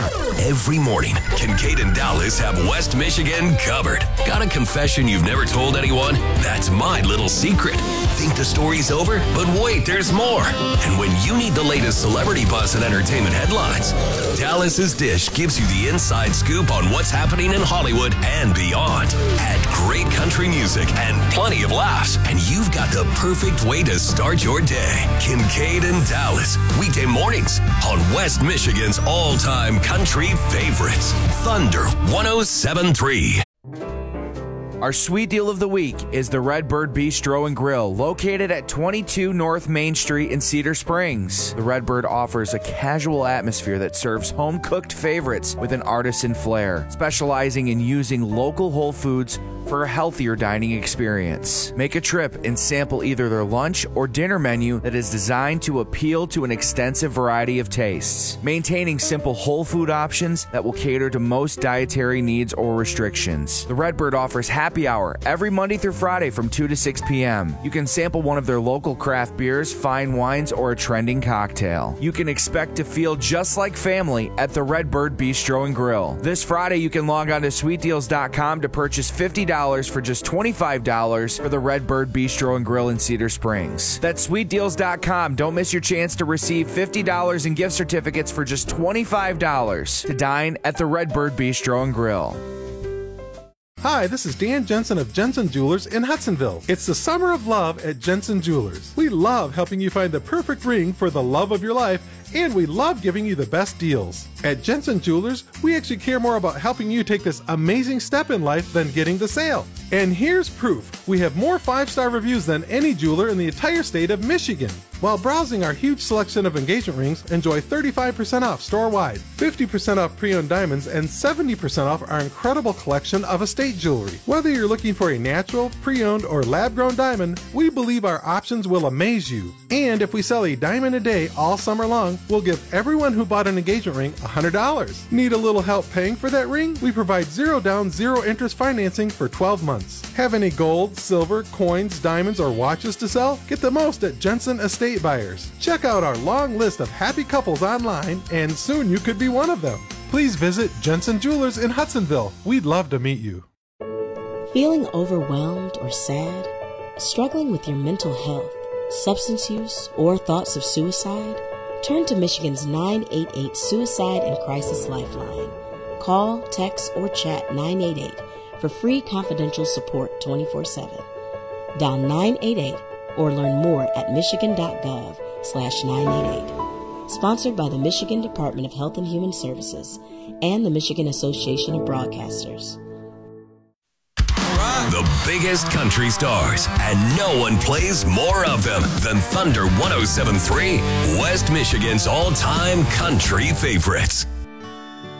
Every morning, Kincaid and Dallas have West Michigan covered. Got a confession you've never told anyone? That's my little secret. Think the story's over? But wait, there's more. And when you need the latest celebrity buzz and entertainment headlines, Dallas's Dish gives you the inside scoop on what's happening in Hollywood and beyond. Add great country music and plenty of laughs, and you've got the perfect way to start your day. Kincaid and Dallas, weekday mornings on West Michigan's all-time country favorites, Thunder 107.3. Our sweet deal of the week is the Redbird Bistro and Grill, located at 22 North Main Street in Cedar Springs. The Redbird offers a casual atmosphere that serves home-cooked favorites with an artisan flair, specializing in using local whole foods for a healthier dining experience. Make a trip and sample either their lunch or dinner menu that is designed to appeal to an extensive variety of tastes, maintaining simple whole food options that will cater to most dietary needs or restrictions. The Redbird offers happy hour every Monday through Friday from 2 to 6 p.m. You can sample one of their local craft beers, fine wines, or a trending cocktail. You can expect to feel just like family at the Redbird Bistro and Grill. This Friday, you can log on to sweetdeals.com to purchase $50 for just $25 for the Redbird Bistro and Grill in Cedar Springs. That's sweetdeals.com. Don't miss your chance to receive $50 in gift certificates for just $25 to dine at the Redbird Bistro and Grill. Hi, this is Dan Jensen of Jensen Jewelers in Hudsonville. It's the summer of love at Jensen Jewelers. We love helping you find the perfect ring for the love of your life, and we love giving you the best deals. At Jensen Jewelers, we actually care more about helping you take this amazing step in life than getting the sale. And here's proof. We have more 5-star reviews than any jeweler in the entire state of Michigan. While browsing our huge selection of engagement rings, enjoy 35% off store-wide, 50% off pre-owned diamonds, and 70% off our incredible collection of estate jewelry. Whether you're looking for a natural, pre-owned, or lab-grown diamond, we believe our options will amaze you. And if we sell a diamond a day all summer long, we'll give everyone who bought an engagement ring $100. Need a little help paying for that ring? We provide 0 down, 0 interest financing for 12 months. Have any gold, silver, coins, diamonds, or watches to sell? Get the most at Jensen Estate Buyers. Check out our long list of happy couples online, and soon you could be one of them. Please visit Jensen Jewelers in Hudsonville. We'd love to meet you. Feeling overwhelmed or sad? Struggling with your mental health, substance use, or thoughts of suicide? Turn to Michigan's 988 Suicide and Crisis Lifeline. Call, text, or chat 988 for free confidential support 24/7. Dial 988 or learn more at michigan.gov/988. Sponsored by the Michigan Department of Health and Human Services and the Michigan Association of Broadcasters. The biggest country stars, and no one plays more of them than Thunder 107.3, West Michigan's all-time country favorites.